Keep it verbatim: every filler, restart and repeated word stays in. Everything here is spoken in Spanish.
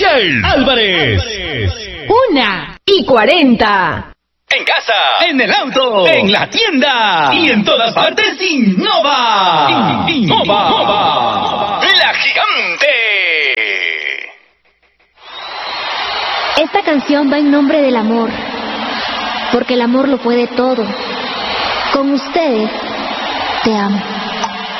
Michelle Álvarez. Una y cuarenta. En casa, en el auto, en la tienda y en todas partes innova. Innova. La gigante. Esta canción va en nombre del amor, porque el amor lo puede todo. Con ustedes, te amo.